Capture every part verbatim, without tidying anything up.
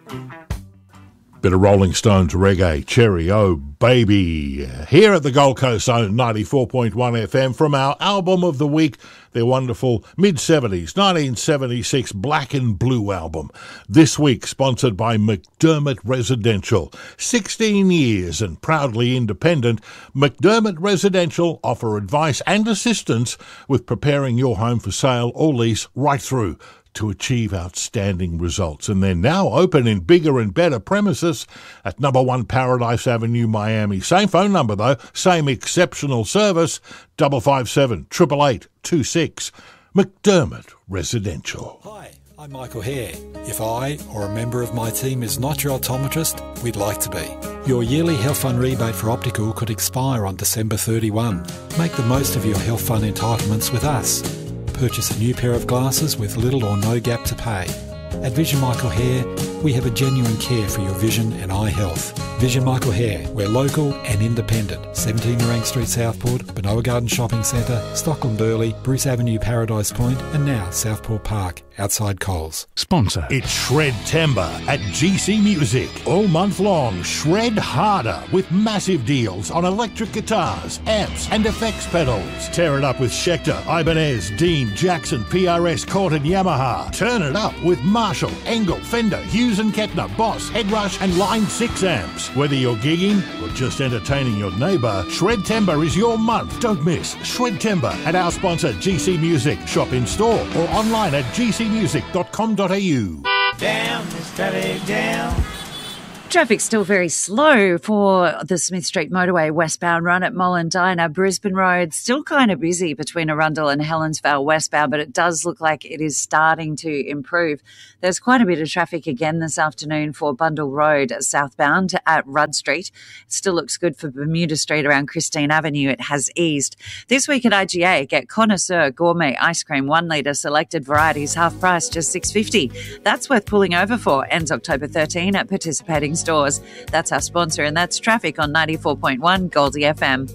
Bit of Rolling Stones reggae, Cherry, oh baby. Here at the Gold Coast Zone ninety-four point one F M from our album of the week, their wonderful mid-seventies, nineteen seventy-six Black and Blue album. This week sponsored by McDermott Residential. sixteen years and proudly independent, McDermott Residential offer advice and assistance with preparing your home for sale or lease right through to achieve outstanding results. And they're now open in bigger and better premises at number one Paradise Avenue, Miami. Same phone number though, same exceptional service, double five seven, triple eight, two six. McDermott Residential. Hi, I'm Michael Hare. If I or a member of my team is not your optometrist, we'd like to be. Your yearly Health Fund rebate for optical could expire on December thirty-first. Make the most of your Health Fund entitlements with us. Purchase a new pair of glasses with little or no gap to pay. At Vision Michael Hare, we have a genuine care for your vision and eye health. Vision Michael Hare, we're local and independent. seventeen Nerang Street, Southport, Benoa Garden Shopping Centre, Stockland Burley, Bruce Avenue, Paradise Point, and now Southport Park, outside Coles. Sponsor. It's Shred-Tember at G C Music. All month long, shred harder with massive deals on electric guitars, amps and effects pedals. Tear it up with Schecter, Ibanez, Dean, Jackson, P R S, Cort and Yamaha. Turn it up with Marshall, Engel, Fender, Hughes and Kettner, Boss, Headrush and Line six amps. Whether you're gigging or just entertaining your neighbour, Shred-Tember is your month. Don't miss Shred-Tember at our sponsor G C Music. Shop in store or online at g c music dot com dot a u. Down, traffic down. Traffic's still very slow for the Smith Street Motorway westbound run at Mollendina. Brisbane Road still kind of busy between Arundel and Helensvale westbound, but it does look like it is starting to improve. There's quite a bit of traffic again this afternoon for Bundle Road southbound at Rudd Street. It still looks good for Bermuda Street around Christine Avenue. It has eased. This week at I G A, get Connoisseur Gourmet Ice Cream, one litre, selected varieties, half price, just six dollars fifty. That's worth pulling over for. Ends October thirteenth at participating stores. That's our sponsor, and that's traffic on ninety-four point one Goldie F M.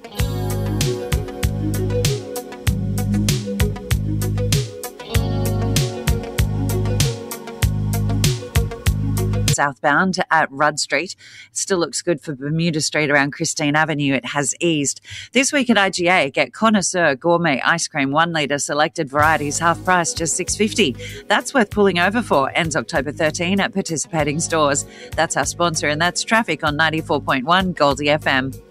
Southbound at Rudd Street. It still looks good for Bermuda Street around Christine Avenue. It has eased. This week at I G A, get Connoisseur Gourmet Ice Cream, one litre, selected varieties, half price, just six dollars fifty. That's worth pulling over for. Ends October thirteenth at participating stores. That's our sponsor, and that's traffic on ninety-four point one Goldie F M.